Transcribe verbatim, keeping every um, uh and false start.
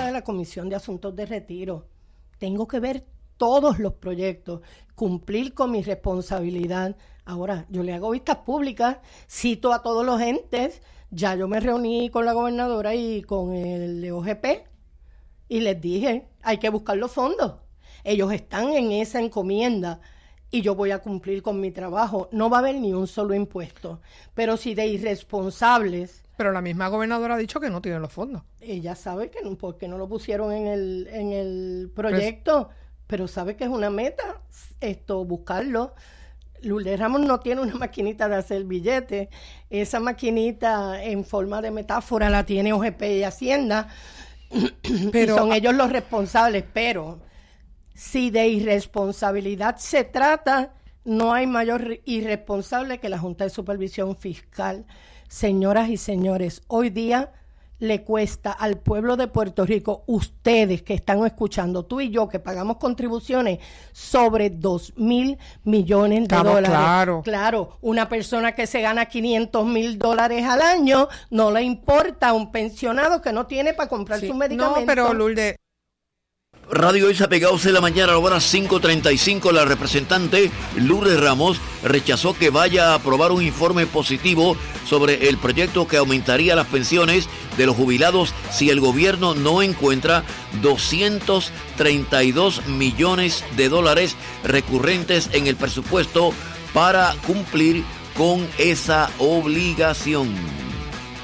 de la Comisión de Asuntos de Retiro. Tengo que ver todos los proyectos, cumplir con mi responsabilidad. Ahora, yo le hago vistas públicas, cito a todos los entes. Ya yo me reuní con la gobernadora y con el O G P y les dije, hay que buscar los fondos. Ellos están en esa encomienda y yo voy a cumplir con mi trabajo. No va a haber ni un solo impuesto. Pero si de irresponsables... Pero la misma gobernadora ha dicho que no tiene los fondos. Ella sabe que no, porque no lo pusieron en el, en el proyecto, pues, pero sabe que es una meta esto, buscarlo. Lourdes Ramos no tiene una maquinita de hacer billetes. Esa maquinita en forma de metáfora la tiene O G P y Hacienda. Pero, y son ellos los responsables, pero si de irresponsabilidad se trata, no hay mayor irresponsable que la Junta de Supervisión Fiscal. Señoras y señores, hoy día le cuesta al pueblo de Puerto Rico, ustedes que están escuchando, tú y yo que pagamos contribuciones, sobre dos mil millones de Estamos dólares. Claro. Claro, una persona que se gana quinientos mil dólares al año, no le importa a un pensionado que no tiene para comprar sí. su medicamento. No, pero Lourdes... Radio Isla Pegados de la mañana a la hora cinco treinta y cinco, la representante Lourdes Ramos rechazó que vaya a aprobar un informe positivo sobre el proyecto que aumentaría las pensiones de los jubilados si el gobierno no encuentra doscientos treinta y dos millones de dólares recurrentes en el presupuesto para cumplir con esa obligación.